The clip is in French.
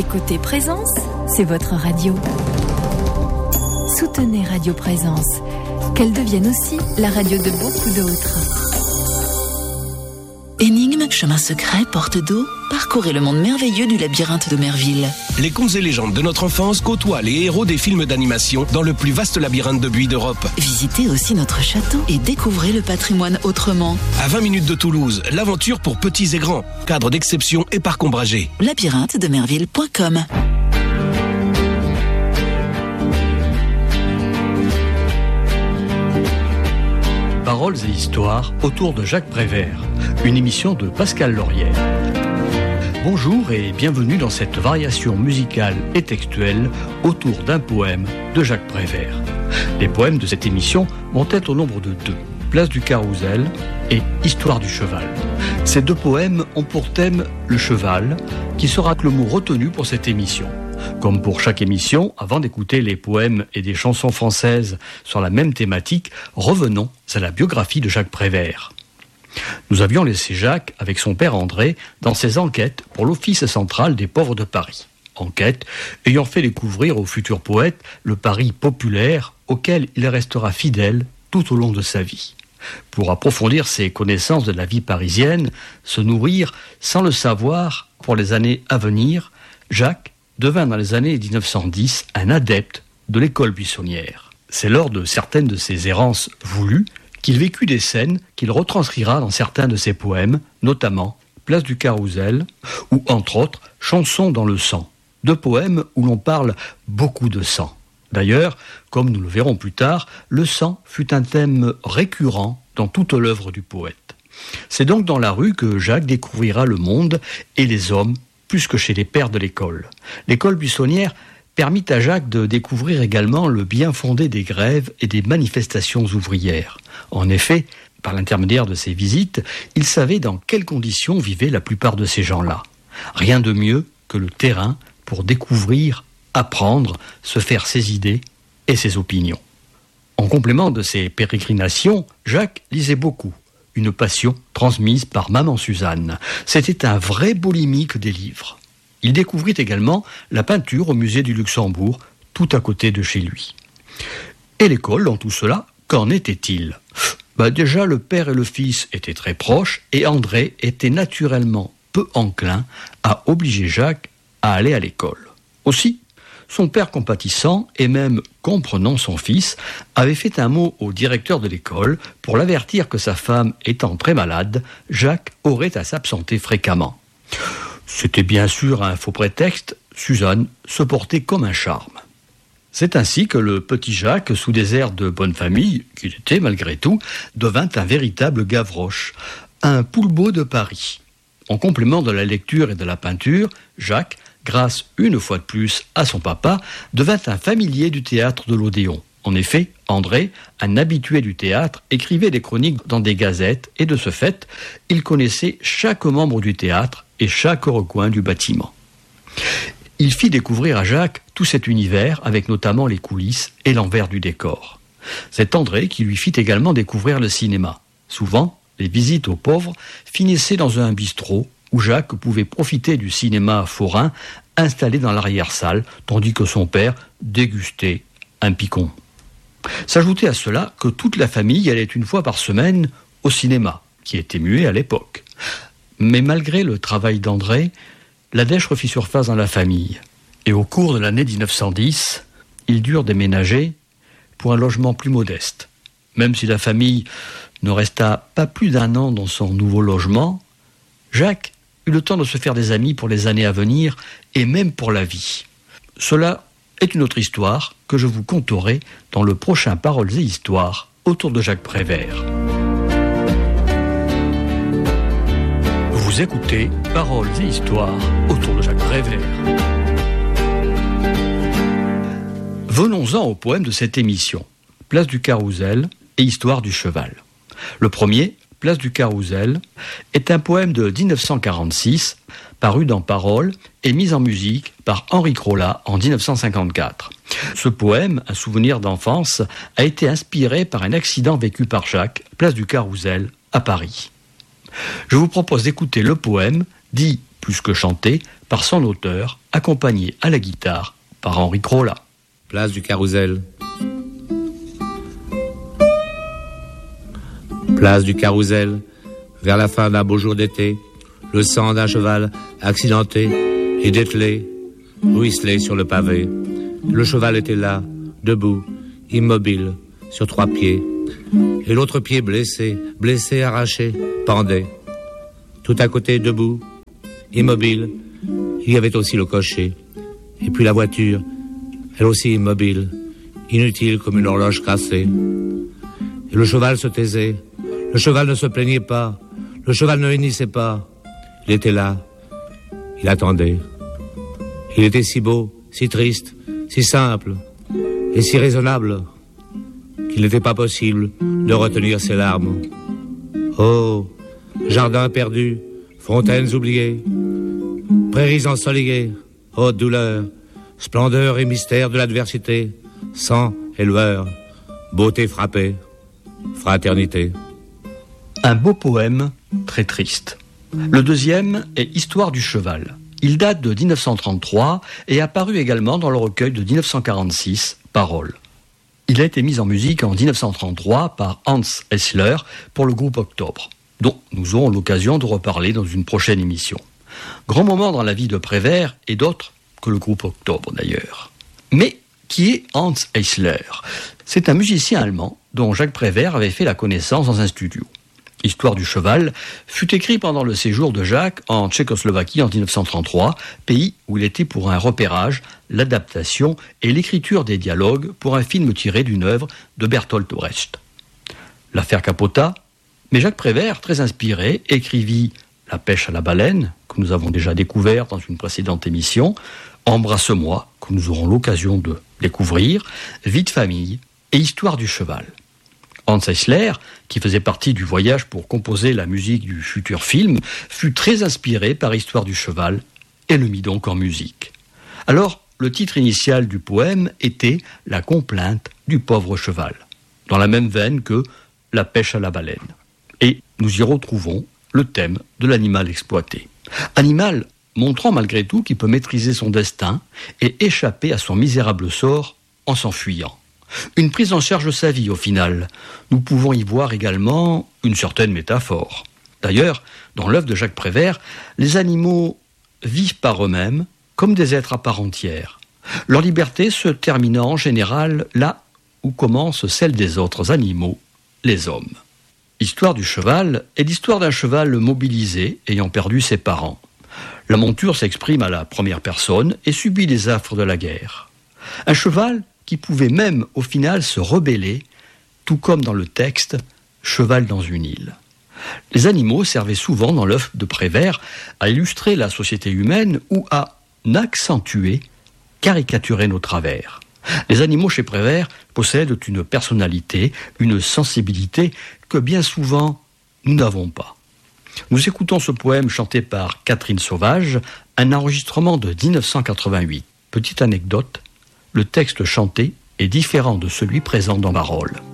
écoutez Présence, c'est votre radio. Soutenez Radio Présence, qu'elle devienne aussi la radio de beaucoup d'autres. Énigmes, chemins secrets, portes d'eau, parcourez le monde merveilleux du labyrinthe de Merville. Les contes et légendes de notre enfance côtoient les héros des films d'animation dans le plus vaste labyrinthe de buis d'Europe. Visitez aussi notre château et découvrez le patrimoine autrement. À 20 minutes de Toulouse, l'aventure pour petits et grands. Cadre d'exception et parc ombragé. labyrinthe-de-merville.com. Paroles et histoires autour de Jacques Prévert, une émission de Pascal Laurière. Bonjour et bienvenue dans cette variation musicale et textuelle autour d'un poème de Jacques Prévert. Les poèmes de cette émission vont être au nombre de 2, Place du Carrousel et Histoire du cheval. Ces 2 poèmes ont pour thème le cheval, qui sera le mot retenu pour cette émission. Comme pour chaque émission, avant d'écouter les poèmes et des chansons françaises sur la même thématique, revenons à la biographie de Jacques Prévert. Nous avions laissé Jacques avec son père André dans ses enquêtes pour l'Office central des pauvres de Paris. Enquête ayant fait découvrir au futur poète le Paris populaire auquel il restera fidèle tout au long de sa vie. Pour approfondir ses connaissances de la vie parisienne, se nourrir sans le savoir pour les années à venir, Jacques devint dans les années 1910 un adepte de l'école buissonnière. C'est lors de certaines de ses errances voulues qu'il vécut des scènes qu'il retranscrira dans certains de ses poèmes, notamment Place du Carrousel ou, entre autres, Chansons dans le sang, 2 poèmes où l'on parle beaucoup de sang. D'ailleurs, comme nous le verrons plus tard, le sang fut un thème récurrent dans toute l'œuvre du poète. C'est donc dans la rue que Jacques découvrira le monde et les hommes plus que chez les pères de l'école. L'école buissonnière permit à Jacques de découvrir également le bien fondé des grèves et des manifestations ouvrières. En effet, par l'intermédiaire de ses visites, il savait dans quelles conditions vivaient la plupart de ces gens-là. Rien de mieux que le terrain pour découvrir, apprendre, se faire ses idées et ses opinions. En complément de ses pérégrinations, Jacques lisait beaucoup. Une passion transmise par maman Suzanne. C'était un vrai boulimique des livres. Il découvrit également la peinture au musée du Luxembourg, tout à côté de chez lui. Et l'école, dans tout cela, qu'en était-il ? Déjà, le père et le fils étaient très proches et André était naturellement peu enclin à obliger Jacques à aller à l'école. Aussi, son père compatissant et même comprenant son fils avait fait un mot au directeur de l'école pour l'avertir que sa femme étant très malade, Jacques aurait à s'absenter fréquemment. C'était bien sûr un faux prétexte, Suzanne se portait comme un charme. C'est ainsi que le petit Jacques, sous des airs de bonne famille, qu'il était malgré tout, devint un véritable Gavroche, un poulbeau de Paris. En complément de la lecture et de la peinture, Jacques, grâce une fois de plus à son papa, devint un familier du théâtre de l'Odéon. En effet, André, un habitué du théâtre, écrivait des chroniques dans des gazettes et de ce fait, il connaissait chaque membre du théâtre et chaque recoin du bâtiment. Il fit découvrir à Jacques tout cet univers avec notamment les coulisses et l'envers du décor. C'est André qui lui fit également découvrir le cinéma. Souvent, les visites aux pauvres finissaient dans un bistrot où Jacques pouvait profiter du cinéma forain installé dans l'arrière-salle, tandis que son père dégustait un picon. S'ajoutait à cela que toute la famille allait une fois par semaine au cinéma, qui était muet à l'époque. Mais malgré le travail d'André, la dèche refit surface dans la famille. Et au cours de l'année 1910, ils durent déménager pour un logement plus modeste. Même si la famille ne resta pas plus d'1 an dans son nouveau logement, Jacques eut le temps de se faire des amis pour les années à venir et même pour la vie. Cela est une autre histoire que je vous conterai dans le prochain Paroles et Histoires autour de Jacques Prévert. Vous écoutez Paroles et Histoires autour de Jacques Prévert. Venons-en au poème de cette émission, Place du Carrousel et Histoire du cheval. Le premier, Place du Carrousel, est un poème de 1946, paru dans Paroles et mis en musique par Henri Crolla en 1954. Ce poème, un souvenir d'enfance, a été inspiré par un accident vécu par Jacques, place du Carrousel, à Paris. Je vous propose d'écouter le poème, dit plus que chanté par son auteur, accompagné à la guitare par Henri Crolla. Place du Carrousel. Place du Carrousel, vers la fin d'un beau jour d'été, le sang d'un cheval accidenté et dételé ruisselait sur le pavé. Le cheval était là, debout, immobile, sur 3 pieds, et l'autre pied blessé, arraché, pendait. Tout à côté, debout, immobile, il y avait aussi le cocher, et puis la voiture, elle aussi immobile, inutile comme une horloge cassée. Et le cheval se taisait, le cheval ne se plaignait pas, le cheval ne hennissait pas. Il était là, il attendait. Il était si beau, si triste, si simple et si raisonnable qu'il n'était pas possible de retenir ses larmes. Oh, jardin perdu, fontaines oubliées, prairies ensoleillées, oh douleur, splendeur et mystère de l'adversité, sang et lueur, beauté frappée, fraternité. Un beau poème très triste. Le deuxième est Histoire du cheval. Il date de 1933 et apparu également dans le recueil de 1946, Paroles. Il a été mis en musique en 1933 par Hans Eisler pour le groupe Octobre, dont nous aurons l'occasion de reparler dans une prochaine émission. Grand moment dans la vie de Prévert et d'autres que le groupe Octobre d'ailleurs. Mais qui est Hans Eisler ? C'est un musicien allemand dont Jacques Prévert avait fait la connaissance dans un studio. Histoire du cheval fut écrit pendant le séjour de Jacques en Tchécoslovaquie en 1933, pays où il était pour un repérage, l'adaptation et l'écriture des dialogues pour un film tiré d'une œuvre de Bertolt Brecht. L'affaire capota, mais Jacques Prévert, très inspiré, écrivit La pêche à la baleine, que nous avons déjà découvert dans une précédente émission, Embrasse-moi, que nous aurons l'occasion de découvrir, Vie de famille et Histoire du cheval. Hans Eisler, qui faisait partie du voyage pour composer la musique du futur film, fut très inspiré par Histoire du cheval et le mit donc en musique. Alors, le titre initial du poème était La complainte du pauvre cheval, dans la même veine que La pêche à la baleine. Et nous y retrouvons le thème de l'animal exploité. Animal montrant malgré tout qu'il peut maîtriser son destin et échapper à son misérable sort en s'enfuyant. Une prise en charge de sa vie au final. Nous pouvons y voir également une certaine métaphore. D'ailleurs, dans l'œuvre de Jacques Prévert, les animaux vivent par eux-mêmes comme des êtres à part entière. Leur liberté se terminant en général là où commence celle des autres animaux, les hommes. Histoire du cheval est l'histoire d'un cheval mobilisé ayant perdu ses parents. La monture s'exprime à la première personne et subit les affres de la guerre. Un cheval qui pouvait même au final se rebeller, tout comme dans le texte « Cheval dans une île ». Les animaux servaient souvent dans l'œuvre de Prévert à illustrer la société humaine ou à accentuer, caricaturer nos travers. Les animaux chez Prévert possèdent une personnalité, une sensibilité que bien souvent nous n'avons pas. Nous écoutons ce poème chanté par Catherine Sauvage, un enregistrement de 1988. Petite anecdote, le texte chanté est différent de celui présent dans Paroles.